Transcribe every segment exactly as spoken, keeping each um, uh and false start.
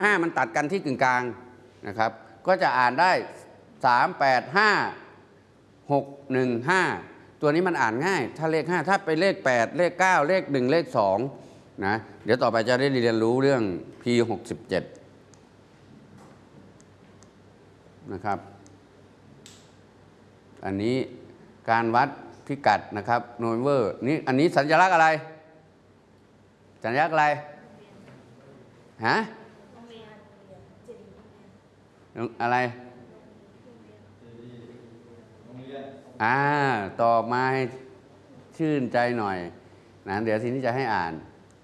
ห้ามันตัดกันที่กึ่งกลางนะครับก็จะอ่านได้สาม แปด ห้า หก หนึ่ง ห้าตัวนี้มันอ่านง่ายถ้าเลขห้าถ้าไปเลขแปดเลขเก้าเลขหนึ่งเลขสองนะเดี๋ยวต่อไปจะได้เรียนรู้เรื่อง พี หกสิบเจ็ด นะครับอันนี้การวัดพิกัดนะครับโนเวอร์นี่อันนี้สัญลักษณ์อะไรสัญลักษณ์อะไรฮะอะไรอ่าตอบมาให้ชื่นใจหน่อยนะเดี๋ยวทีนี้จะให้อ่าน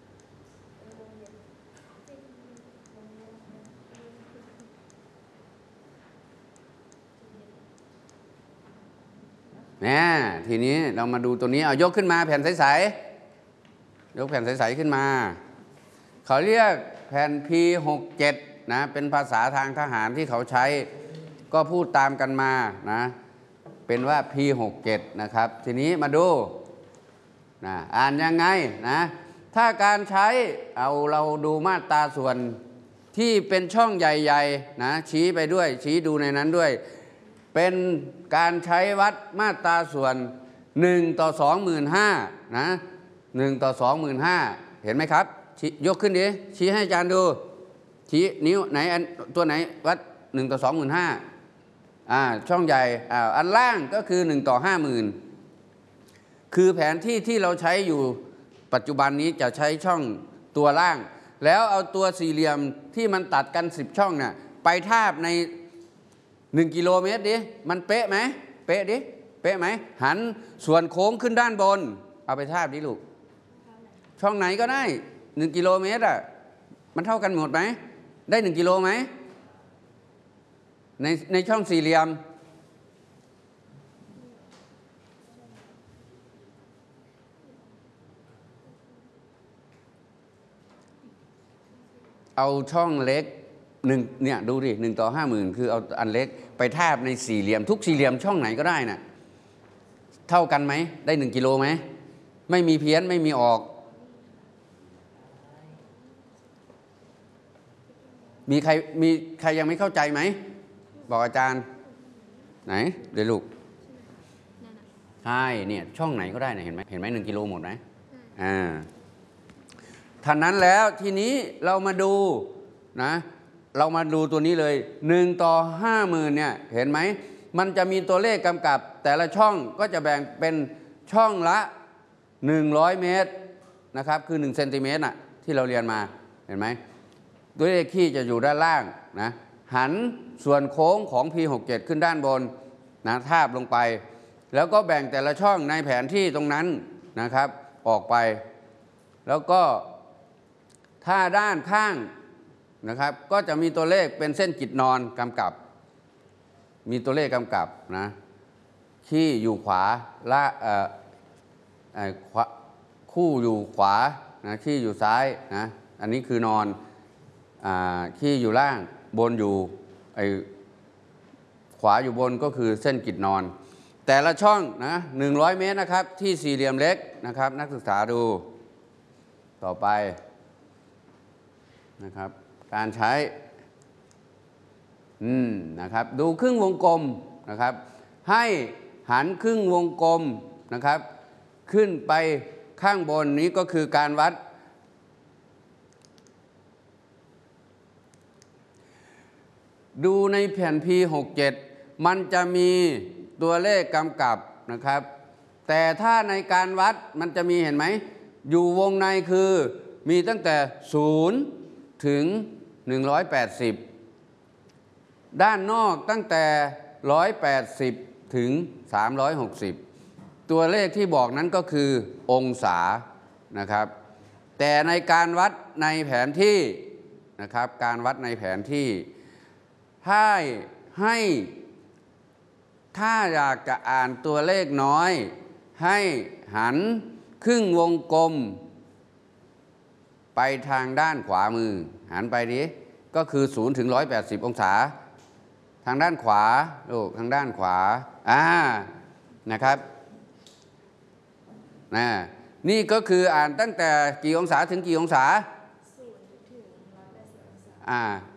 เนี่ยทีนี้เรามาดูตัวนี้เอายกขึ้นมาแผ่นใสๆยกแผ่นใสๆขึ้นมาเขาเรียกแผ่น พี หกสิบเจ็ด นะเป็นภาษาทางทหารที่เขาใช้ก็พูดตามกันมานะเป็นว่า พี หกสิบเจ็ด นะครับทีนี้มาดูนะอ่านยังไงนะถ้าการใช้เอาเราดูมาตราส่วนที่เป็นช่องใหญ่ๆนะชี้ไปด้วยชี้ดูในนั้นด้วยเป็นการใช้วัดมาตราส่วนหนึ่งต่อ สองหมื่นห้าพัน นะหนึ่งต่อ สองหมื่นห้าพัน เห็นไหมครับยกขึ้นดิชี้ให้อาจารย์ดูชี้นิ้วไหนอันตัวไหนวัดหนึ่งต่อ สองหมื่นห้าพัน อ่าช่องใหญ่อ่าอันล่างก็คือหนึ่งต่อ ห้าหมื่น คือแผนที่ที่เราใช้อยู่ปัจจุบันนี้จะใช้ช่องตัวล่างแล้วเอาตัวสี่เหลี่ยมที่มันตัดกันสิบช่องน่ะไปทาบในหนึ่งกิโลเมตรดิมันเป๊ะไหมเป๊ะดิเป๊ะไหมหันส่วนโค้งขึ้นด้านบนเอาไปทาบดิลูกช่องไหนก็ได้หนึ่งกิโลเมตรอ่ะมันเท่ากันหมดไหมได้หนึ่งกิโลไหมในในช่องสี่เหลี่ยมเอาช่องเล็กหนึ่งเนี่ยดูดิหนึ่งต่อห้าหมื่นคือเอาอันเล็กไปทาบในสี่เหลี่ยมทุกสี่เหลี่ยมช่องไหนก็ได้น่ะเท่ากันไหมได้หนึ่งกิโลไหมไม่มีเพี้ยนไม่มีออกมีใครมีใครยังไม่เข้าใจไหมบอกอาจารย์ไหนเดี๋ยวลูกใช่เนี่ยช่องไหนก็ได้นะเห็นไหมเห็นไหมหนึ่งกิโลหมดไหมอ่าท่านั้นแล้วทีนี้เรามาดูนะเรามาดูตัวนี้เลยหนึ่งต่อห้าหมื่นเนี่ยเห็นไหมมันจะมีตัวเลขกำกับแต่ละช่องก็จะแบ่งเป็นช่องละหนึ่งร้อยเมตรนะครับคือหนึ่งเซนติเมตรน่ะที่เราเรียนมาเห็นไหมตัวเลขขี้จะอยู่ด้านล่างนะหันส่วนโค้งของ พี หกสิบเจ็ด ขึ้นด้านบนนะทาบลงไปแล้วก็แบ่งแต่ละช่องในแผนที่ตรงนั้นนะครับออกไปแล้วก็ถ้าด้านข้างนะครับก็จะมีตัวเลขเป็นเส้นกิจนอนกำกับมีตัวเลขกำกับนะขี้อยู่ขวาละเอ่อเอ่อคู่อยู่ขวานะขี้อยู่ซ้ายนะอันนี้คือนอนอ่าขี้อยู่ล่างบนอยู่ไอ้ขวาอยู่บนก็คือเส้นกิจนอนแต่ละช่องนะหนึ่งร้อยเมตรนะครับที่สี่เหลี่ยมเล็กนะครับนักศึกษาดูต่อไปนะครับการใช้อืมนะครับดูครึ่งวงกลมนะครับให้หันครึ่งวงกลมนะครับขึ้นไปข้างบนนี้ก็คือการวัดดูในแผ่น พี หกสิบเจ็ด มันจะมีตัวเลขกำกับนะครับแต่ถ้าในการวัดมันจะมีเห็นไหมอยู่วงในคือมีตั้งแต่ศูนย์ถึงหนึ่งร้อยแปดสิบด้านนอกตั้งแต่หนึ่งร้อยแปดสิบถึงสามร้อยหกสิบตัวเลขที่บอกนั้นก็คือองศานะครับแต่ในการวัดในแผนที่นะครับการวัดในแผนที่ถ้าให้ถ้าอยากจะอ่านตัวเลขน้อยให้หันครึ่งวงกลมไปทางด้านขวามือหันไปดิก็คือศูนย์ถึงหนึ่งร้อยแปดสิบองศาทางด้านขวาลูกทางด้านขวาอ่านะครับนะนี่ก็คืออ่านตั้งแต่กี่องศาถึงกี่องศาอ่า